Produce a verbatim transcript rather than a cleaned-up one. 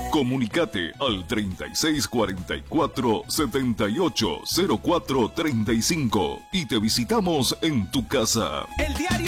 Comunicate al treinta y seis cuarenta y cuatro setenta y ocho cero cuatro treinta y cinco y te visitamos en tu casa. El diario